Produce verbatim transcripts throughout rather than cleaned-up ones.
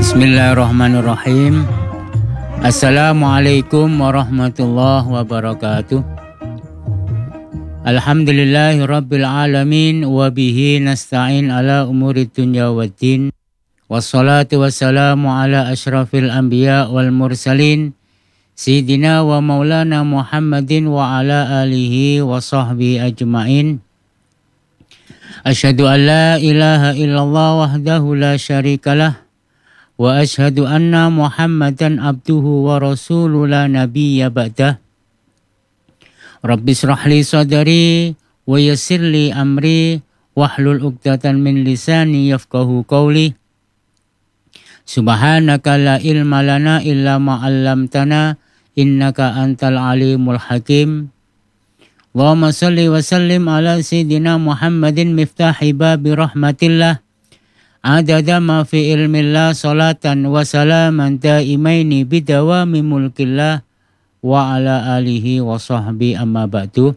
Bismillahirrahmanirrahim. Assalamualaikum warahmatullahi wabarakatuh. Alhamdulillahi rabbil alamin wa bihi nasta'in ala umuri dunya waddin. Wassalatu wassalamu ala asyrafil anbiya wal mursalin Sayyidina wa maulana Muhammadin wa ala alihi wa sahbihi ajma'in. Asyhadu an la ilaha illallah wahdahu la syarikalah wa asyhadu anna Muhammadan abduhu wa rasuluhu la nabiyya ba'dah. Rabbi shrah li sadri wa yassir li amri wahlul 'uqdatam min lisani yafqahu qawli. Subhanaka la ilma lana illa ma 'allamtana innaka antal alimul hakim. Allahumma salli wa sallim ala sayyidina Muhammadin miftahi babi rahmatillah adada ma fi ilmillah salatan wa salaman daimaini bidawami mulkillah wa ala alihi wa sahbihi amma ba'du.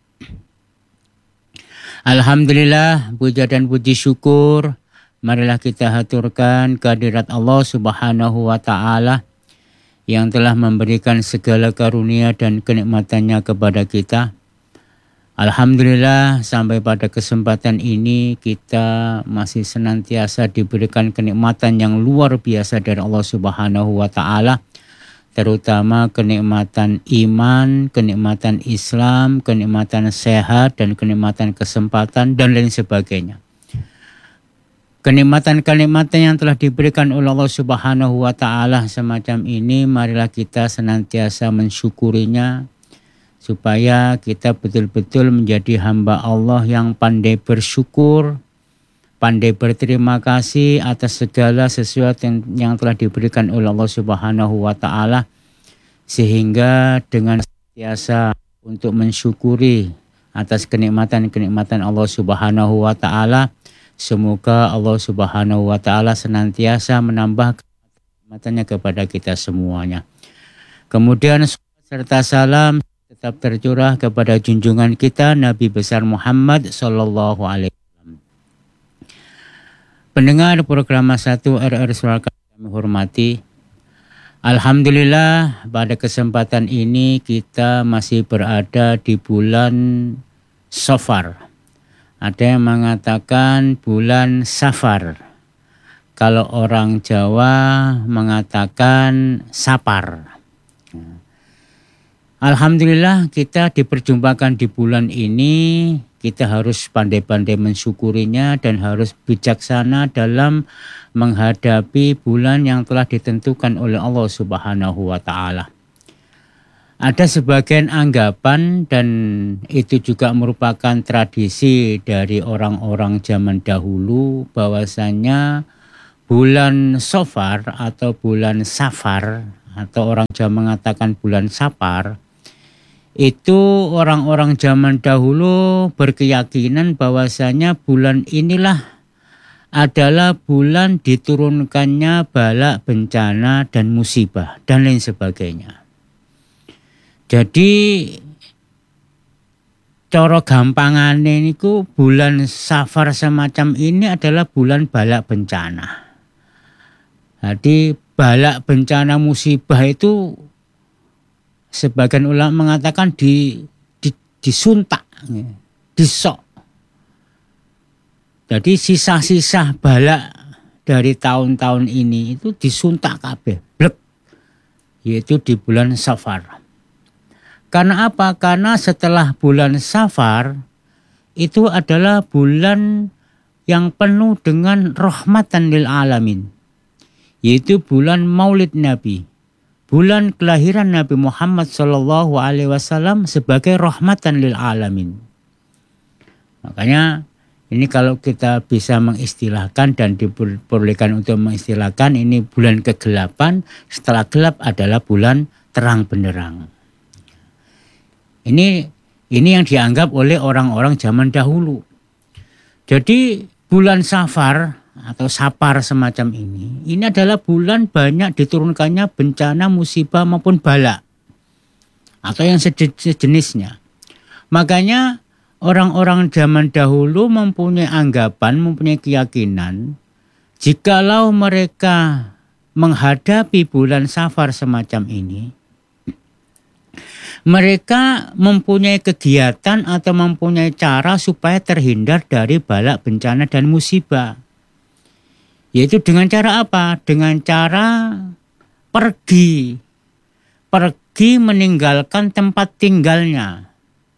Alhamdulillah, puja dan puji syukur marilah kita haturkan kehadirat Allah Subhanahu wa ta'ala yang telah memberikan segala karunia dan kenikmatannya kepada kita. Alhamdulillah, sampai pada kesempatan ini kita masih senantiasa diberikan kenikmatan yang luar biasa dari Allah Subhanahu wa ta'ala, terutama kenikmatan iman, kenikmatan Islam, kenikmatan sehat, dan kenikmatan kesempatan, dan lain sebagainya. Kenikmatan-kenikmatan yang telah diberikan oleh Allah Subhanahu wa ta'ala semacam ini, marilah kita senantiasa mensyukurinya, supaya kita betul-betul menjadi hamba Allah yang pandai bersyukur, pandai berterima kasih atas segala sesuatu yang, yang telah diberikan oleh Allah Subhanahu wa ta'ala, sehingga dengan senantiasa untuk mensyukuri atas kenikmatan-kenikmatan Allah Subhanahu wa ta'ala, semoga Allah Subhanahu wa ta'ala senantiasa menambah kenikmatannya kepada kita semuanya. Kemudian serta salam tetap tercurah kepada junjungan kita Nabi besar Muhammad sallallahu alaihi wasallam. Pendengar program satu R R Surakarta kami hormati. Alhamdulillah, pada kesempatan ini kita masih berada di bulan Safar. Ada yang mengatakan bulan Safar. Kalau orang Jawa mengatakan Sapar. Alhamdulillah, kita diperjumpakan di bulan ini. Kita harus pandai-pandai mensyukurinya dan harus bijaksana dalam menghadapi bulan yang telah ditentukan oleh Allah Subhanahu wa ta'ala. Ada sebagian anggapan, dan itu juga merupakan tradisi dari orang-orang zaman dahulu, bahwasanya bulan Safar atau bulan Safar, atau orang Jawa mengatakan bulan Sapar, itu orang-orang zaman dahulu berkeyakinan bahwasanya bulan inilah adalah bulan diturunkannya bala, bencana, dan musibah, dan lain sebagainya. Jadi cara gampangane niku bulan Safar semacam ini adalah bulan bala bencana. Jadi bala, bencana, musibah itu sebagian ulama mengatakan di, di disuntak, disok. Jadi sisa-sisa bala dari tahun-tahun ini itu disuntak kabeh, blek, yaitu di bulan Safar. Karena apa? Karena setelah bulan Safar itu adalah bulan yang penuh dengan rahmatan lil alamin, yaitu bulan Maulid Nabi, bulan kelahiran Nabi Muhammad sallallahu alaihi wasallam sebagai rahmatan lil alamin. Makanya ini kalau kita bisa mengistilahkan dan diperbolehkan untuk mengistilahkan, ini bulan kegelapan, setelah gelap adalah bulan terang benderang. Ini ini yang dianggap oleh orang-orang zaman dahulu. Jadi bulan Safar atau Sapar semacam ini, ini adalah bulan banyak diturunkannya bencana, musibah maupun bala atau yang sejenisnya. Makanya orang-orang zaman dahulu mempunyai anggapan, mempunyai keyakinan, jikalau mereka menghadapi bulan Safar semacam ini, mereka mempunyai kegiatan atau mempunyai cara supaya terhindar dari balak bencana dan musibah. Yaitu dengan cara apa? Dengan cara pergi. Pergi meninggalkan tempat tinggalnya.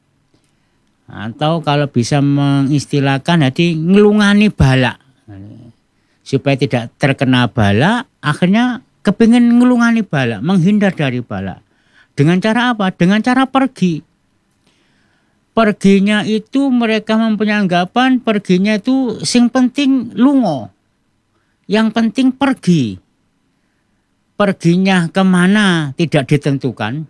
Atau kalau bisa mengistilahkan, jadi ngelungani balak. Supaya tidak terkena balak, akhirnya kepingin ngelungani balak, menghindar dari balak. Dengan cara apa? Dengan cara pergi. Perginya itu mereka mempunyai anggapan perginya itu sing penting lungo. Yang penting pergi. Perginya kemana tidak ditentukan.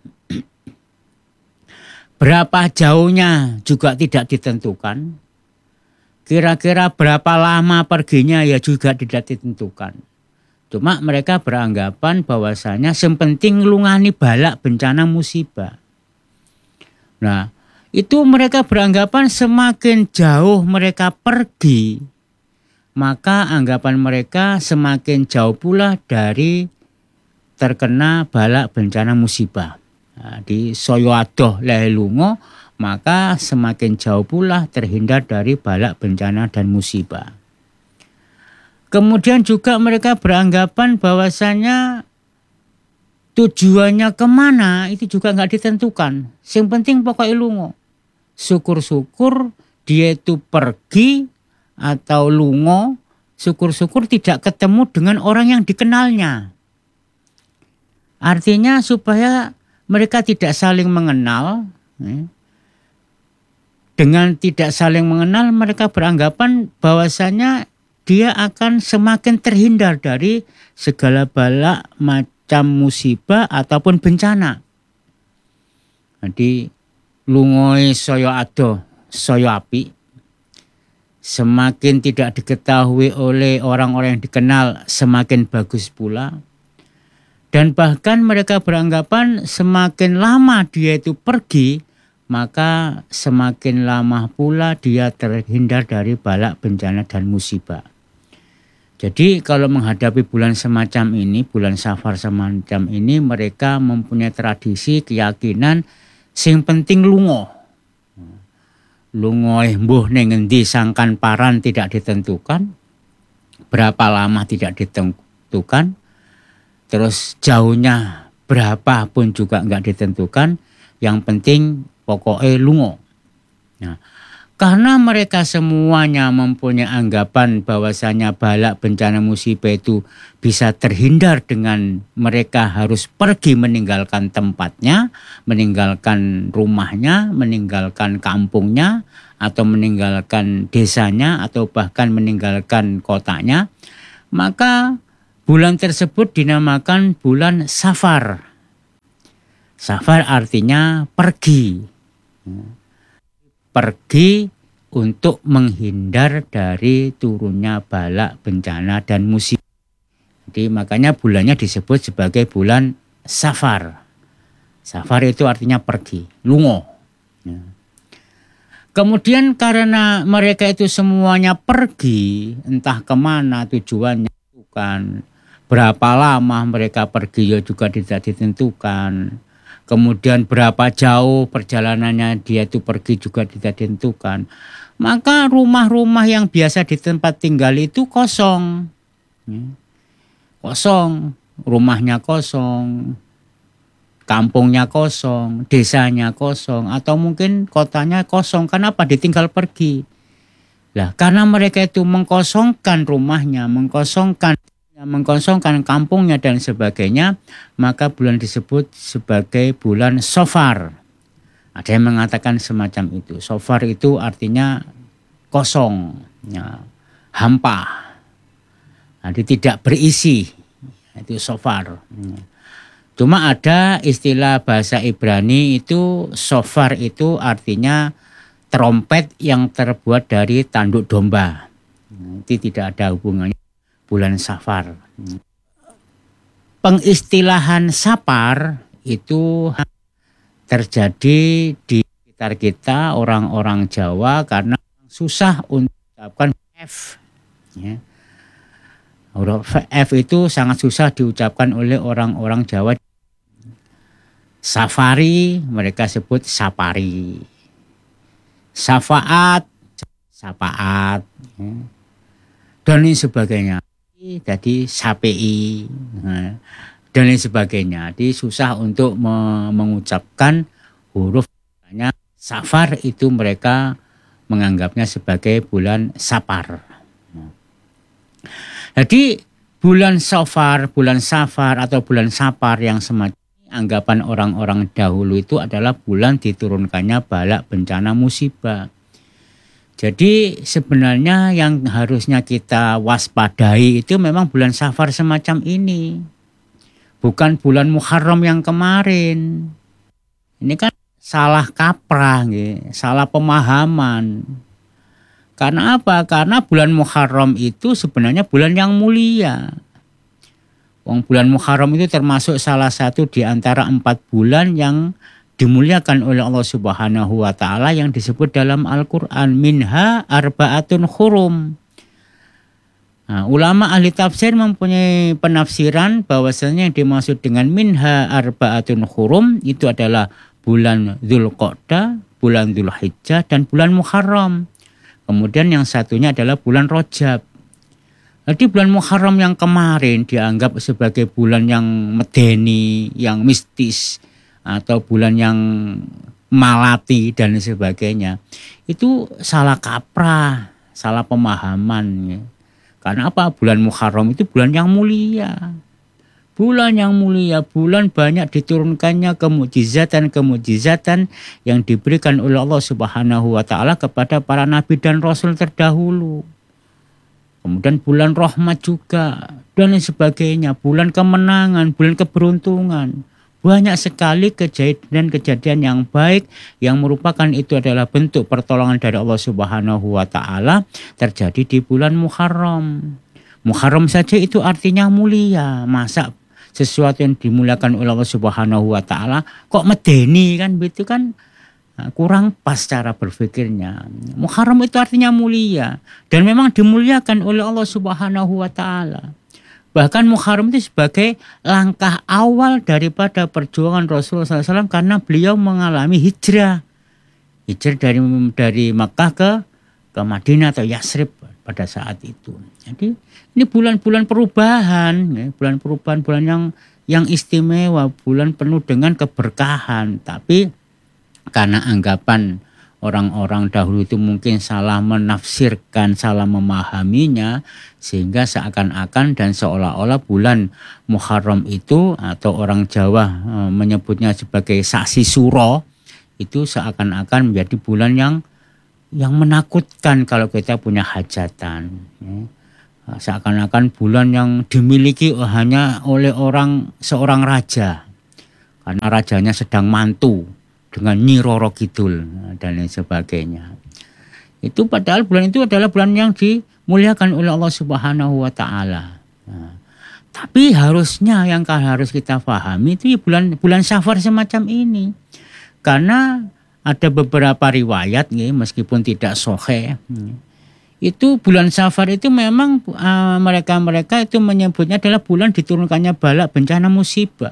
Berapa jauhnya juga tidak ditentukan. Kira-kira berapa lama perginya ya juga tidak ditentukan. Cuma mereka beranggapan bahwasanya yang penting ngelungani balak bencana musibah. Nah, itu mereka beranggapan semakin jauh mereka pergi, maka anggapan mereka semakin jauh pula dari terkena balak bencana musibah. Nah, di soyo adoh lehe lungo, maka semakin jauh pula terhindar dari balak bencana dan musibah. Kemudian juga mereka beranggapan bahwasanya tujuannya kemana itu juga nggak ditentukan. Yang penting pokoknya lungo. Syukur-syukur dia itu pergi atau lungo, syukur-syukur tidak ketemu dengan orang yang dikenalnya. Artinya supaya mereka tidak saling mengenal. Dengan tidak saling mengenal mereka beranggapan bahwasanya dia akan semakin terhindar dari segala balak macam musibah ataupun bencana. Jadi lungoi soyo ado, soyo api. Semakin tidak diketahui oleh orang-orang yang dikenal, semakin bagus pula. Dan bahkan mereka beranggapan semakin lama dia itu pergi, maka semakin lama pula dia terhindar dari balak bencana dan musibah. Jadi kalau menghadapi bulan semacam ini, bulan Safar semacam ini, mereka mempunyai tradisi, keyakinan, sing penting lungo. Lungo mbuh ning endi sangkan paran tidak ditentukan, berapa lama tidak ditentukan, terus jauhnya berapa pun juga enggak ditentukan, yang penting pokoknya lungo. Nah, karena mereka semuanya mempunyai anggapan bahwasanya balak bencana musibah itu bisa terhindar dengan mereka harus pergi meninggalkan tempatnya, meninggalkan rumahnya, meninggalkan kampungnya, atau meninggalkan desanya, atau bahkan meninggalkan kotanya, maka bulan tersebut dinamakan bulan Safar. Safar artinya pergi. Pergi untuk menghindar dari turunnya balak bencana dan musibah. Jadi makanya bulannya disebut sebagai bulan Safar. Safar itu artinya pergi, lungo. Ya. Kemudian karena mereka itu semuanya pergi, entah kemana tujuannya, bukan berapa lama mereka pergi ya juga tidak ditentukan. Kemudian berapa jauh perjalanannya dia itu pergi juga tidak ditentukan. Maka rumah-rumah yang biasa di tempat tinggal itu kosong. Kosong, rumahnya kosong, kampungnya kosong, desanya kosong, atau mungkin kotanya kosong. Kenapa? Ditinggal pergi. Lah, karena mereka itu mengkosongkan rumahnya, mengkosongkan mengkosongkan kampungnya dan sebagainya, maka bulan disebut sebagai bulan Safar. Ada yang mengatakan semacam itu. Safar itu artinya kosong, ya, hampa, jadi tidak berisi. Itu Safar. Cuma ada istilah bahasa Ibrani itu Safar itu artinya trompet yang terbuat dari tanduk domba. Itu tidak ada hubungannya bulan Safar. Pengistilahan Safar itu terjadi di sekitar kita orang-orang Jawa karena susah untuk mengucapkan F. Ya. Huruf F itu sangat susah diucapkan oleh orang-orang Jawa. Safari mereka sebut sapari. Safaat, sapaat. Dan lain sebagainya. Jadi sapi. Dan lain sebagainya. Jadi susah untuk mengucapkan huruf. Safar itu mereka menganggapnya sebagai bulan Sapar. Jadi bulan Safar, bulan Safar atau bulan Sapar yang semacam ini, anggapan orang-orang dahulu itu adalah bulan diturunkannya balak bencana musibah. Jadi sebenarnya yang harusnya kita waspadai itu memang bulan Safar semacam ini. Bukan bulan Muharram yang kemarin. Ini kan salah kaprah, gitu. Salah pemahaman. Karena apa? Karena bulan Muharram itu sebenarnya bulan yang mulia. Wong bulan Muharram itu termasuk salah satu di antara empat bulan yang dimuliakan oleh Allah Subhanahu wa Ta'ala yang disebut dalam Al-Quran. Minha arba'atun hurum. Nah, ulama ahli tafsir mempunyai penafsiran bahwasanya yang dimaksud dengan minha arba'atun hurum itu adalah bulan Dzulqa'dah, bulan Dzulhijjah, dan bulan Muharram. Kemudian yang satunya adalah bulan Rajab. Jadi bulan Muharram yang kemarin dianggap sebagai bulan yang medeni, yang mistis, atau bulan yang malati dan sebagainya. Itu salah kaprah, salah pemahaman. Ya. Karena apa? Bulan Muharram itu bulan yang mulia. Bulan yang mulia, bulan banyak diturunkannya kemukjizatan-kemukjizatan yang diberikan oleh Allah Subhanahu wa Ta'ala kepada para nabi dan rasul terdahulu. Kemudian bulan rahmat juga dan lain sebagainya, bulan kemenangan, bulan keberuntungan. Banyak sekali kejadian-kejadian yang baik yang merupakan itu adalah bentuk pertolongan dari Allah Subhanahu wa Ta'ala terjadi di bulan Muharram. Muharram saja itu artinya mulia. Masa sesuatu yang dimuliakan oleh Allah Subhanahu wa Ta'ala kok medeni kan, begitu kan kurang pas cara berpikirnya. Muharram itu artinya mulia dan memang dimuliakan oleh Allah Subhanahu wa Ta'ala. Bahkan Muharram itu sebagai langkah awal daripada perjuangan Rasulullah shallallahu alaihi wasallam karena beliau mengalami hijrah. Hijrah dari dari Makkah ke ke Madinah atau Yasrib pada saat itu. Jadi ini bulan-bulan perubahan, ya, bulan perubahan, bulan yang yang istimewa, bulan penuh dengan keberkahan. Tapi karena anggapan orang-orang dahulu itu mungkin salah menafsirkan, salah memahaminya, sehingga seakan-akan dan seolah-olah bulan Muharram itu atau orang Jawa e, menyebutnya sebagai saksi suro, itu seakan-akan menjadi bulan yang yang menakutkan kalau kita punya hajatan. Ya. Seakan-akan bulan yang dimiliki hanya oleh orang seorang raja karena rajanya sedang mantu dengan Nyi Roro Kidul dan lain sebagainya. Itu padahal bulan itu adalah bulan yang dimuliakan oleh Allah Subhanahu wa Ta'ala. Nah, tapi harusnya yang harus kita pahami itu bulan bulan Safar semacam ini. Karena ada beberapa riwayat ya, meskipun tidak sahih, itu bulan Safar itu memang uh, mereka-mereka itu menyebutnya adalah bulan diturunkannya balak bencana musibah.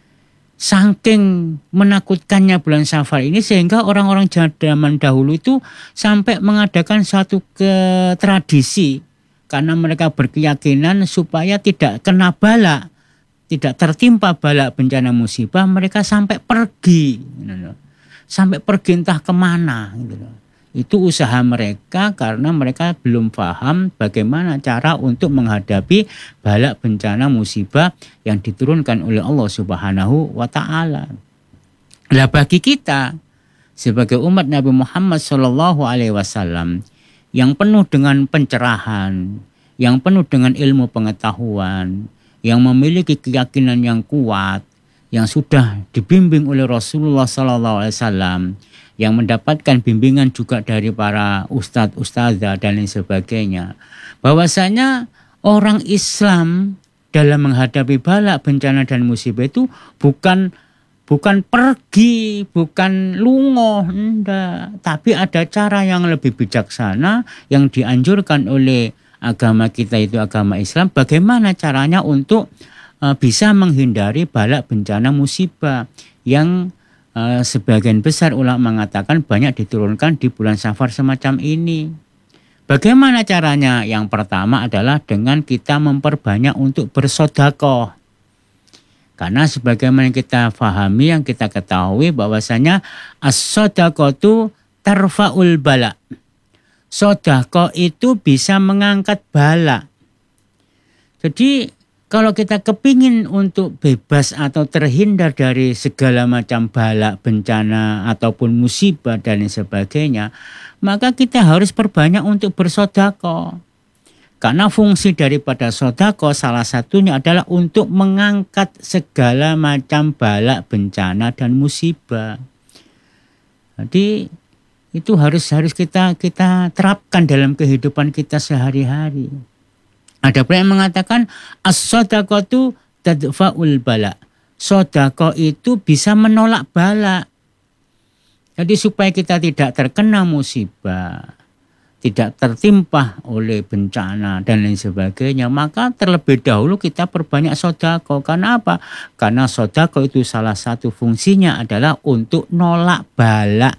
Saking menakutkannya bulan Safar ini sehingga orang-orang zaman dahulu itu sampai mengadakan suatu ke tradisi karena mereka berkeyakinan supaya tidak kena balak, tidak tertimpa balak bencana musibah, mereka sampai pergi, sampai pergi entah kemana, gitu. Itu usaha mereka karena mereka belum paham bagaimana cara untuk menghadapi balak bencana musibah yang diturunkan oleh Allah Subhanahu wa Ta'ala. Nah, bagi kita sebagai umat Nabi Muhammad Shallallahu Alaihi Wasallam yang penuh dengan pencerahan, yang penuh dengan ilmu pengetahuan, yang memiliki keyakinan yang kuat, yang sudah dibimbing oleh Rasulullah Shallallahu Alaihi Wasallam, yang mendapatkan bimbingan juga dari para ustadz, ustadzah dan lain sebagainya. Bahwasanya orang Islam dalam menghadapi balak bencana dan musibah itu bukan bukan pergi, bukan lungoh, enggak. Tapi ada cara yang lebih bijaksana yang dianjurkan oleh agama kita itu agama Islam, bagaimana caranya untuk uh, bisa menghindari bala bencana musibah yang uh, sebagian besar ulama mengatakan banyak diturunkan di bulan Safar semacam ini. Bagaimana caranya? Yang pertama adalah dengan kita memperbanyak untuk bersedekah. Karena sebagaimana kita fahami, yang kita ketahui bahwasanya as-shadaqatu tarfa'ul bala. Sedekah itu bisa mengangkat bala. Jadi kalau kita kepingin untuk bebas atau terhindar dari segala macam bala, bencana ataupun musibah dan sebagainya, maka kita harus perbanyak untuk bersedekah. Karena fungsi daripada sedekah salah satunya adalah untuk mengangkat segala macam bala, bencana dan musibah. Jadi itu harus harus kita kita terapkan dalam kehidupan kita sehari-hari. Ada pula yang mengatakan as-shadaqatu tadfa'ul bala. Sedekah itu bisa menolak bala. Jadi supaya kita tidak terkena musibah, tidak tertimpa oleh bencana dan lain sebagainya, maka terlebih dahulu kita perbanyak sedekah. Karena apa? Karena sedekah itu salah satu fungsinya adalah untuk nolak bala.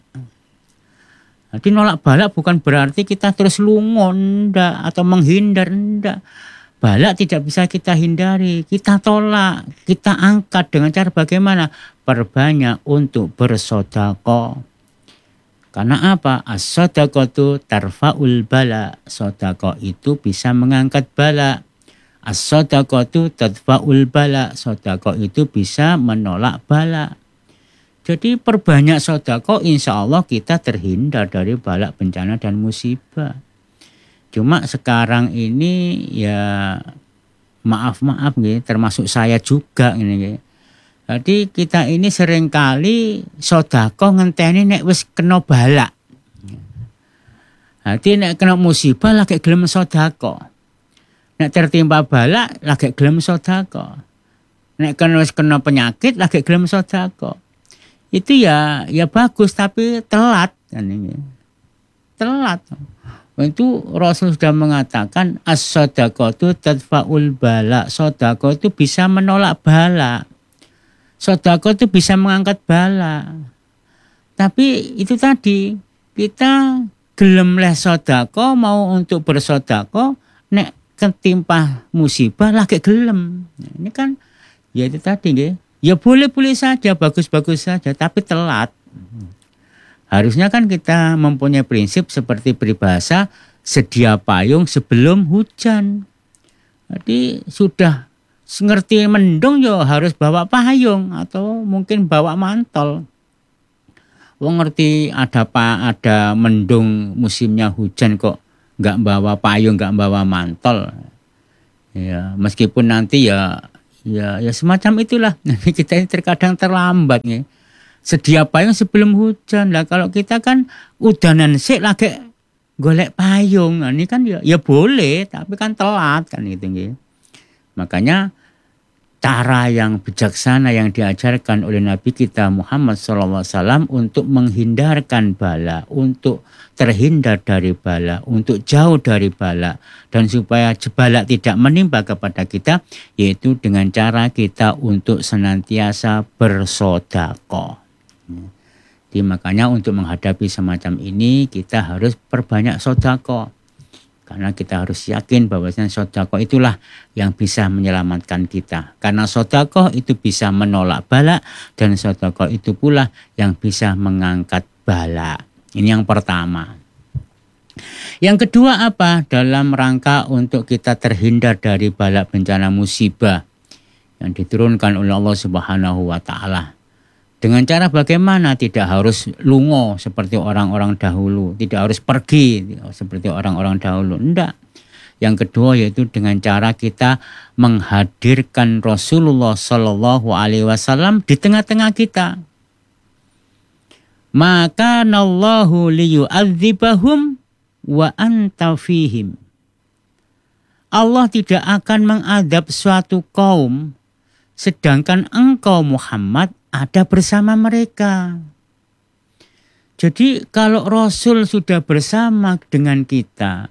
Jadi nolak bala bukan berarti kita terus lungo ndak atau menghindar ndak. Bala tidak bisa kita hindari, kita tolak, kita angkat dengan cara bagaimana? Perbanyak untuk bersedekah. Karena apa? As-shadaqatu tarfa'ul bala. Sedekah itu bisa mengangkat bala. As-shadaqatu tadfa'ul bala. Sedekah itu bisa menolak bala. Jadi perbanyak sedekah, insya Allah kita terhindar dari bala, bencana dan musibah. Cuma sekarang ini ya maaf-maaf gitu, termasuk saya juga ini gitu. Jadi kita ini seringkali sedekah ngenteni nek wis kena bala. Jadi nek kena musibah lagi gelem sedekah. Nek tertimpa bala lagi gelem sedekah. Nek kena wis kena penyakit lagi gelem sedekah. Itu ya ya bagus tapi telat kan ini. Telat. Itu Rasul sudah mengatakan as-shadaqatu tadfa'ul bala. Sedekah itu bisa menolak bala. Sedekah itu bisa mengangkat bala. Tapi itu tadi kita gelem leh sedekah, mau untuk bersedekah nek ketimpa musibah lagi gelem. Ini kan ya itu tadi nggih. Ya boleh-boleh saja, bagus-bagus saja, tapi telat. Harusnya kan kita mempunyai prinsip seperti peribahasa, sedia payung sebelum hujan. Jadi sudah ngerti mendung ya harus bawa payung atau mungkin bawa mantol. Wong ngerti ada apa ada mendung musimnya hujan kok nggak bawa payung, nggak bawa mantol. Ya meskipun nanti ya Ya, ya semacam itulah. Kita ini terkadang terlambat nih. Sedia payung sebelum hujan. Lah kalau kita kan udanan sik lagi golek payung. Nah, ini kan ya, ya boleh, tapi kan telat kan gitu nih. Makanya cara yang bijaksana yang diajarkan oleh Nabi kita Muhammad shallallahu alaihi wasallam untuk menghindarkan bala, untuk terhindar dari bala, untuk jauh dari bala, dan supaya bala tidak menimpa kepada kita, yaitu dengan cara kita untuk senantiasa bersedekah. Jadi makanya untuk menghadapi semacam ini kita harus perbanyak sedekah. Karena kita harus yakin bahwasanya sedekah itulah yang bisa menyelamatkan kita. Karena sedekah itu bisa menolak bala dan sedekah itu pula yang bisa mengangkat bala. Ini yang pertama. Yang kedua apa? Dalam rangka untuk kita terhindar dari bala bencana musibah yang diturunkan oleh Allah Subhanahu wa taala. Dengan cara bagaimana? Tidak harus lungo seperti orang-orang dahulu. Tidak harus pergi seperti orang-orang dahulu. Tidak. Yang kedua yaitu dengan cara kita menghadirkan Rasulullah Sallallahu Alaihi Wasallam di tengah-tengah kita. Maka nallahu liyu'adzibahum wa anta fihim. Allah tidak akan mengadab suatu kaum sedangkan engkau Muhammad ada bersama mereka. Jadi kalau Rasul sudah bersama dengan kita,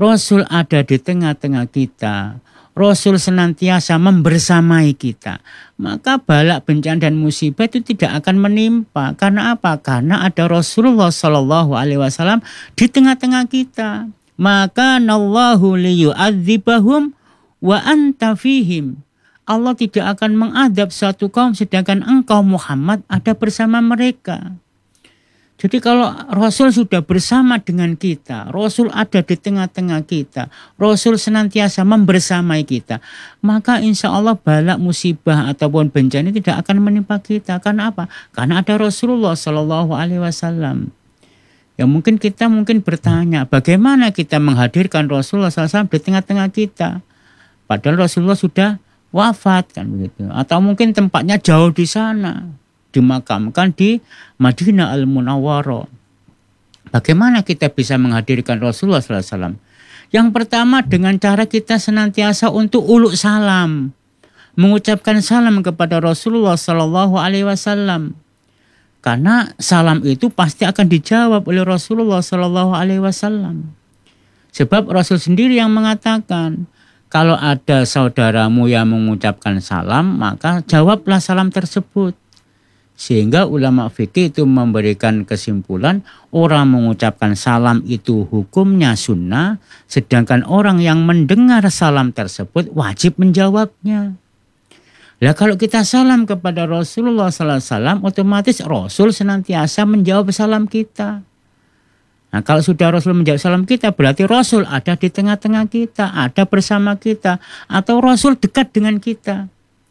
Rasul ada di tengah-tengah kita, Rasul senantiasa membersamai kita, maka balak bencana dan musibah itu tidak akan menimpa. Karena apa? Karena ada Rasulullah Shallallahu Alaihi Wasallam di tengah-tengah kita. Maka nallahu liyu'adzibahum wa anta fihim. Allah tidak akan mengadab suatu kaum sedangkan engkau Muhammad ada bersama mereka. Jadi kalau Rasul sudah bersama dengan kita, Rasul ada di tengah-tengah kita, Rasul senantiasa membersamai kita, maka insya Allah balak musibah ataupun bencana tidak akan menimpa kita. Karena apa? Karena ada Rasulullah Shallallahu Alaihi Wasallam. Ya mungkin kita mungkin bertanya, bagaimana kita menghadirkan Rasulullah Shallallahu Alaihi Wasallam di tengah-tengah kita? Padahal Rasulullah sudah wafat kan begitu. Atau mungkin tempatnya jauh di sana, dimakamkan di Madinah Al-Munawwarah. Bagaimana kita bisa menghadirkan Rasulullah shallallahu alaihi wasallam? Yang pertama dengan cara kita senantiasa untuk uluk salam, mengucapkan salam kepada Rasulullah Shallallahu Alaihi Wasallam. Karena salam itu pasti akan dijawab oleh Rasulullah Shallallahu Alaihi Wasallam. Sebab Rasul sendiri yang mengatakan, kalau ada saudaramu yang mengucapkan salam, maka jawablah salam tersebut. Sehingga ulama fikih itu memberikan kesimpulan orang mengucapkan salam itu hukumnya sunnah, sedangkan orang yang mendengar salam tersebut wajib menjawabnya. Lah kalau kita salam kepada Rasulullah sallallahu alaihi wasallam, otomatis Rasul senantiasa menjawab salam kita. Nah kalau sudah Rasul menjawab salam kita, berarti Rasul ada di tengah-tengah kita, ada bersama kita, atau Rasul dekat dengan kita.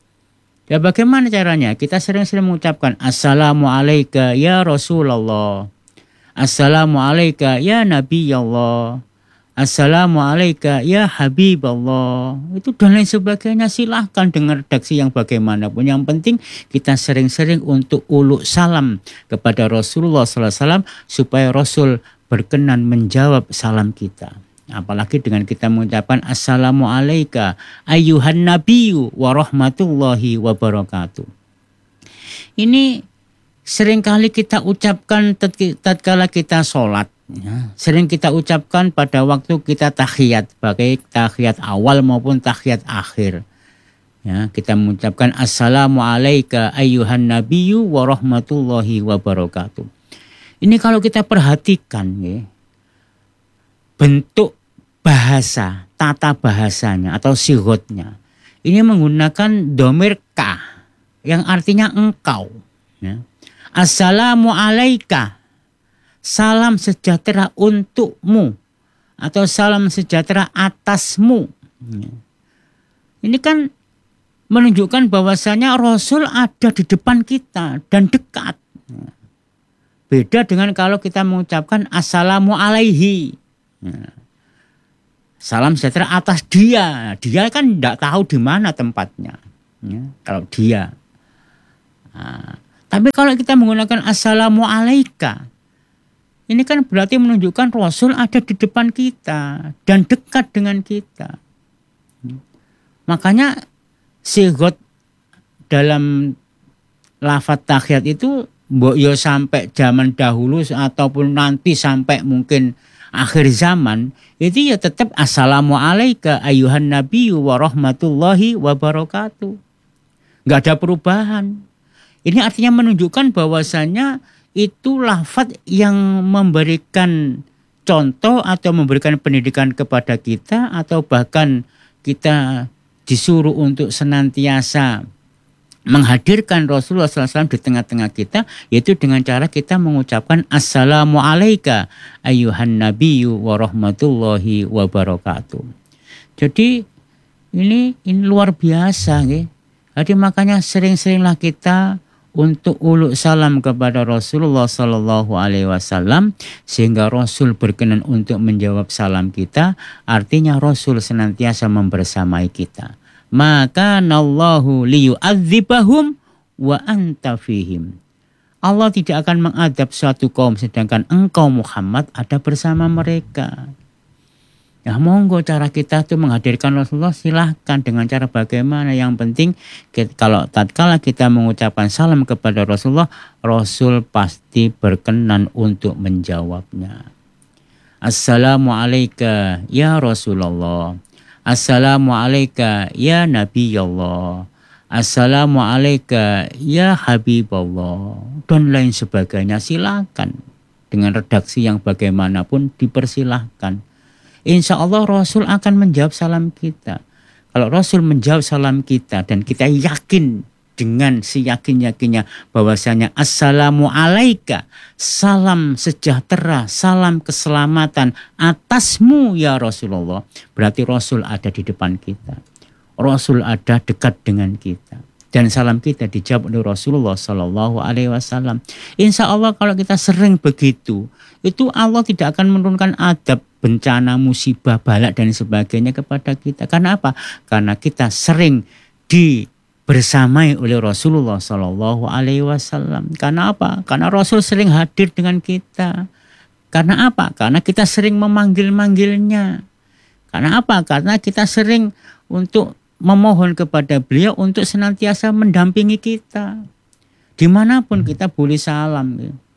Ya bagaimana caranya? Kita sering-sering mengucapkan Assalamualaikum ya Rasulullah, Assalamualaikum ya Nabi Allah, Assalamualaikum ya Habib Allah. Itu dan lain sebagainya, silahkan dengan redaksi yang bagaimanapun. Yang penting kita sering-sering untuk uluk salam kepada Rasulullah sallallahu alaihi wasallam supaya Rasul berkenan menjawab salam kita. Apalagi dengan kita mengucapkan Assalamualaikum ayyuhan nabiyyu wa rahmatullahi wa barakatuh. Ini seringkali kita ucapkan tatkala kita sholat. Ya. Sering kita ucapkan pada waktu kita tahiyat, baik tahiyat awal maupun tahiyat akhir. Ya, kita mengucapkan Assalamualaikum ayyuhan nabiyyu wa rahmatullahi wa barakatuh. Ini kalau kita perhatikan ya, bentuk bahasa, tata bahasanya atau sigotnya ini menggunakan domir ka yang artinya engkau. Ya. Assalamualaikum, salam sejahtera untukmu atau salam sejahtera atasmu. Ya. Ini kan menunjukkan bahwasanya Rasul ada di depan kita dan dekat. Ya. Beda dengan kalau kita mengucapkan Assalamu alaihi. Ya. Salam sejahtera atas dia. Dia kan tidak tahu di mana tempatnya. Ya, kalau dia. Nah, tapi kalau kita menggunakan Assalamualaikum, ini kan berarti menunjukkan Rasul ada di depan kita dan dekat dengan kita. Makanya sigot dalam lafaz tahiyat itu mbok yo sampai zaman dahulu ataupun nanti sampai mungkin akhir zaman itu ya tetap Assalamualaikum ayyuhan nabiyyu wa rahmatullahi wa barakatuh. Enggak ada perubahan. Ini artinya menunjukkan bahwasanya itu lafaz yang memberikan contoh atau memberikan pendidikan kepada kita, atau bahkan kita disuruh untuk senantiasa menghadirkan Rasulullah sallallahu alaihi wasallam di tengah-tengah kita, yaitu dengan cara kita mengucapkan Assalamualaikum ayyuhan nabiyyu wa rahmatullahi wa barakatuh. Jadi ini ini luar biasa ya. Jadi makanya sering-seringlah kita untuk uluk salam kepada Rasulullah sallallahu alaihi wasallam sehingga Rasul berkenan untuk menjawab salam kita. Artinya Rasul senantiasa membersamai kita. Maka nallahu liyu'adzibahum wa anta fihim. Allah tidak akan mengadab suatu kaum sedangkan engkau Muhammad ada bersama mereka. Ya monggo cara kita tuh menghadirkan Rasulullah, silahkan dengan cara bagaimana. Yang penting kita, kalau tatkala kita mengucapkan salam kepada Rasulullah, Rasul pasti berkenan untuk menjawabnya. Assalamu alayka ya Rasulullah. Assalamu alayka ya Nabi Allah. Assalamu alayka ya Habiballah. Dan lain sebagainya. Silakan. Dengan redaksi yang bagaimanapun dipersilahkan. Insya Allah Rasul akan menjawab salam kita. Kalau Rasul menjawab salam kita dan kita yakin dengan seyakin-yakinnya bahwasanya assalamu alaika, salam sejahtera, salam keselamatan atasmu ya Rasulullah. Berarti Rasul ada di depan kita. Rasul ada dekat dengan kita. Dan salam kita dijawab oleh Rasulullah Sallallahu Alaihi Wasallam. Insya Allah kalau kita sering begitu, itu Allah tidak akan menurunkan adab, bencana, musibah, balak dan sebagainya kepada kita. Karena apa? Karena kita sering dibersamai oleh Rasulullah Sallallahu Alaihi Wasallam. Karena apa? Karena Rasul sering hadir dengan kita. Karena apa? Karena kita sering memanggil-manggilnya. Karena apa? Karena kita sering untuk memohon kepada beliau untuk senantiasa mendampingi kita. Dimanapun kita boleh salam.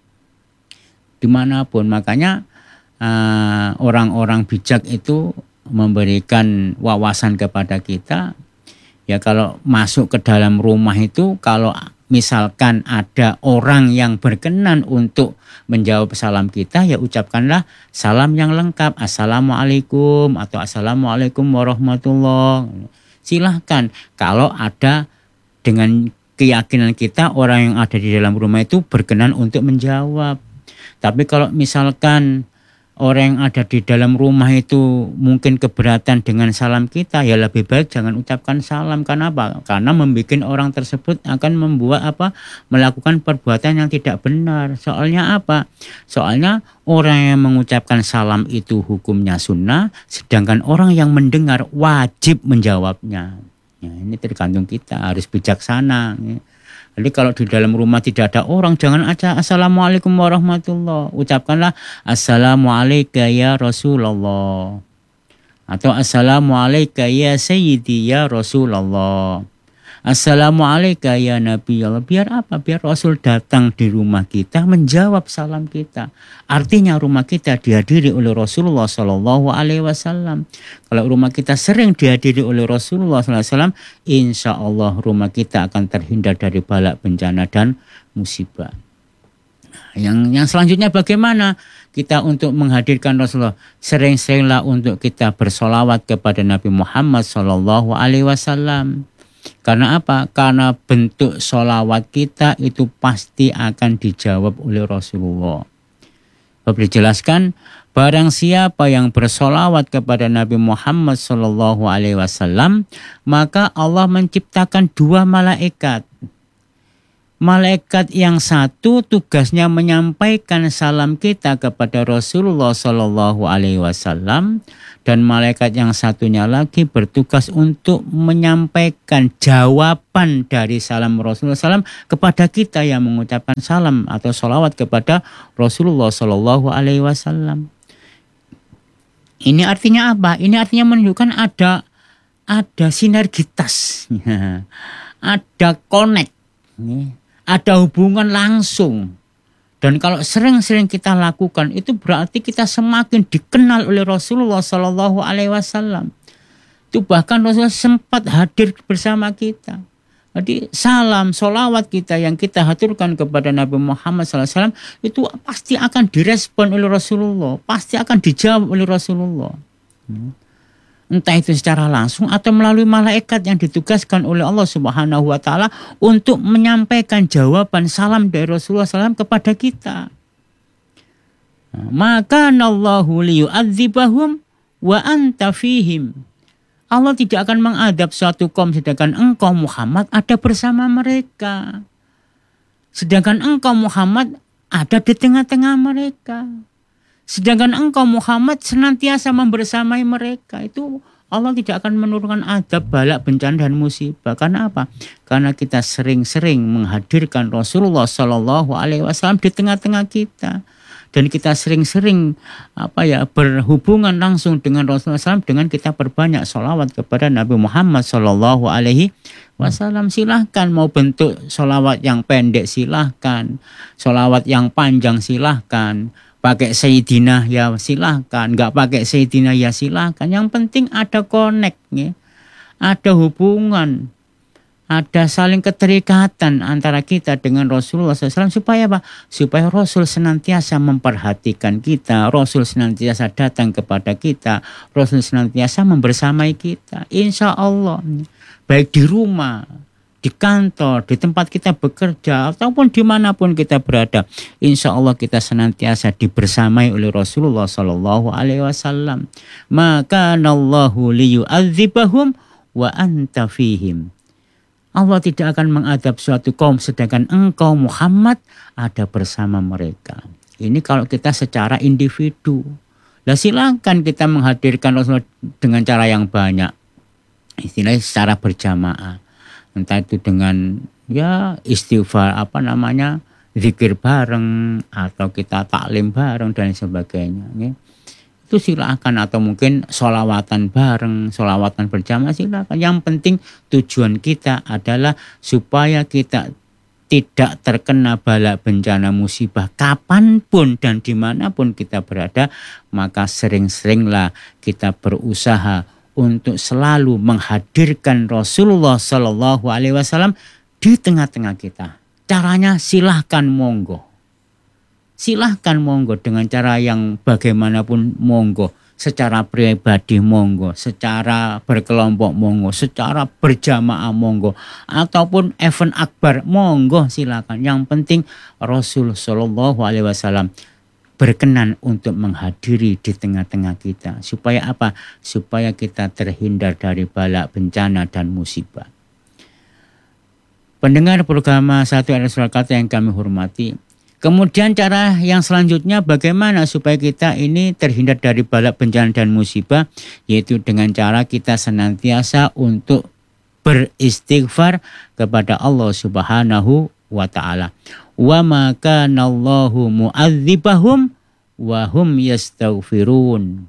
Dimanapun. Makanya uh, orang-orang bijak itu memberikan wawasan kepada kita. Ya kalau masuk ke dalam rumah itu, kalau misalkan ada orang yang berkenan untuk menjawab salam kita, ya ucapkanlah salam yang lengkap. Assalamualaikum atau Assalamualaikum warahmatullahi. Silahkan. Kalau ada dengan keyakinan kita orang yang ada di dalam rumah itu berkenan untuk menjawab. Tapi kalau misalkan orang yang ada di dalam rumah itu mungkin keberatan dengan salam kita, ya lebih baik jangan ucapkan salam. Karena apa? Karena membuat orang tersebut akan membuat apa? Melakukan perbuatan yang tidak benar. Soalnya apa? Soalnya orang yang mengucapkan salam itu hukumnya sunnah, sedangkan orang yang mendengar wajib menjawabnya. Ya, ini tergantung kita, harus bijaksana. Ya. Jadi kalau di dalam rumah tidak ada orang, jangan aja Assalamualaikum warahmatullahi. Ucapkanlah Assalamualaikum ya Rasulullah. Atau Assalamualaikum ya Sayyidi ya Rasulullah. Assalamualaikum ya Nabi Allah. Biar apa? Biar Rasul datang di rumah kita menjawab salam kita. Artinya rumah kita dihadiri oleh Rasulullah Sallallahu Alaihi Wasallam. Kalau rumah kita sering dihadiri oleh Rasulullah Sallallahu Alaihi Wasallam, insya Allah rumah kita akan terhindar dari balak bencana dan musibah. Yang yang selanjutnya bagaimana kita untuk menghadirkan Rasulullah? Sering-seringlah untuk kita bersolawat kepada Nabi Muhammad Sallallahu Alaihi Wasallam. Karena apa? Karena bentuk solawat kita itu pasti akan dijawab oleh Rasulullah. Bapak dijelaskan, barang siapa yang bersolawat kepada Nabi Muhammad Sallallahu Alaihi Wasallam, maka Allah menciptakan dua malaikat. Malaikat yang satu tugasnya menyampaikan salam kita kepada Rasulullah Sallallahu Alaihi Wasallam, dan malaikat yang satunya lagi bertugas untuk menyampaikan jawaban dari salam Rasulullah Sallam kepada kita yang mengucapkan salam atau sholawat kepada Rasulullah Sallallahu Alaihi Wasallam. Ini artinya apa? Ini artinya menunjukkan ada ada sinergitas, ada connect. Ada hubungan langsung. Dan kalau sering-sering kita lakukan, itu berarti kita semakin dikenal oleh Rasulullah Sallallahu Alaihi Wasallam. Itu bahkan Rasulullah sempat hadir bersama kita. Jadi salam, sholawat kita yang kita haturkan kepada Nabi Muhammad Sallallahu Alaihi Wasallam itu pasti akan direspon oleh Rasulullah, pasti akan dijawab oleh Rasulullah. Entah itu secara langsung atau melalui malaikat yang ditugaskan oleh Allah Subhanahu wa taala untuk menyampaikan jawaban salam dari Rasulullah shallallahu alaihi wasallam kepada kita. Maka Allahu liyu'adzibahum wa anta fihim. Allah tidak akan mengadab suatu kaum sedangkan engkau Muhammad ada bersama mereka. Sedangkan engkau Muhammad ada di tengah-tengah mereka. Sedangkan engkau Muhammad senantiasa membersamai mereka. Itu Allah tidak akan menurunkan adab, balak, bencana dan musibah. Karena apa? Karena kita sering-sering menghadirkan Rasulullah Sallallahu Alaihi Wasallam di tengah-tengah kita. Dan kita sering-sering apa ya berhubungan langsung dengan Rasulullah shallallahu alaihi wasallam dengan kita perbanyak sholawat kepada Nabi Muhammad Sallallahu Alaihi Wasallam. Silahkan mau bentuk sholawat yang pendek silahkan, sholawat yang panjang silahkan. pakai Sayyidina ya silahkan, nggak pakai Sayyidina ya silahkan. Yang penting ada connect, ya. Ada hubungan, ada saling keterikatan antara kita dengan Rasulullah shallallahu alaihi wasallam. Supaya apa? Supaya Rasul senantiasa memperhatikan kita, Rasul senantiasa datang kepada kita, Rasul senantiasa membersamai kita. Insya Allah, baik di rumah, di kantor, di tempat kita bekerja, ataupun dimanapun kita berada, insya Allah kita senantiasa dibersamai oleh Rasulullah Sallallahu Alaihi Wasallam. Maka Allahu liyu'adzibahum wa anta fihim. Allah tidak akan mengadab suatu kaum sedangkan engkau Muhammad ada bersama mereka. Ini kalau kita secara individu. Nah, silakan kita menghadirkan Rasulullah dengan cara yang banyak. Istilahnya secara berjamaah. Entah itu dengan ya istighfar apa namanya, zikir bareng, atau kita taklim bareng dan sebagainya. Ya. Itu silakan, atau mungkin sholawatan bareng, sholawatan berjamaah silakan. Yang penting tujuan kita adalah supaya kita tidak terkena bala bencana musibah kapanpun dan dimanapun kita berada. Maka sering-seringlah kita berusaha untuk selalu menghadirkan Rasulullah Shallallahu Alaihi Wasallam di tengah-tengah kita. Caranya silahkan monggo. Silahkan monggo dengan cara yang bagaimanapun monggo. Secara pribadi monggo, secara berkelompok monggo, secara berjamaah monggo, ataupun event akbar monggo silakan. Yang penting Rasul Shallallahu Alaihi Wasallam berkenan untuk menghadiri di tengah-tengah kita. Supaya apa? Supaya kita terhindar dari bala bencana dan musibah. Pendengar program Satu Ayat Kata yang kami hormati. Kemudian cara yang selanjutnya bagaimana supaya kita ini terhindar dari bala bencana dan musibah, yaitu dengan cara kita senantiasa untuk beristighfar kepada Allah Subhanahu wa taala. Wa ma kana Allahu mu'adzibahum wa hum yastaghfirun.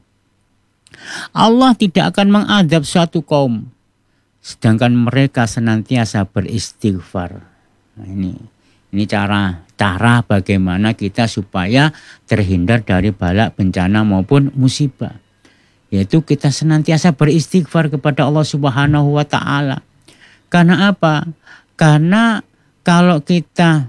Allah tidak akan mengadab suatu kaum sedangkan mereka senantiasa beristighfar. Nah, ini ini cara cara bagaimana kita supaya terhindar dari bala bencana maupun musibah. Yaitu kita senantiasa beristighfar kepada Allah Subhanahu wa taala. Karena apa? Karena kalau kita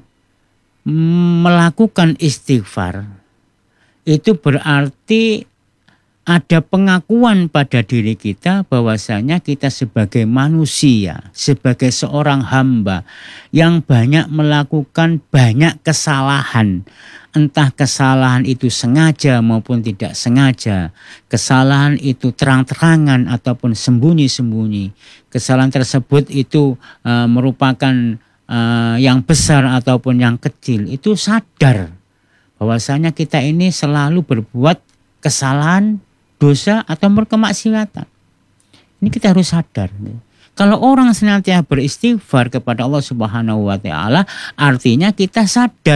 melakukan istighfar itu berarti ada pengakuan pada diri kita bahwasanya kita sebagai manusia, sebagai seorang hamba yang banyak melakukan banyak kesalahan. Entah kesalahan itu sengaja maupun tidak sengaja. Kesalahan itu terang-terangan ataupun sembunyi-sembunyi. Kesalahan tersebut itu uh, merupakan uh, yang besar ataupun yang kecil. Itu sadar bahwasanya kita ini selalu berbuat kesalahan, dosa atau berkemaksiatan. Ini kita harus sadar. Kalau orang senantiasa beristighfar kepada Allah Subhanahu wa taala, artinya kita sadar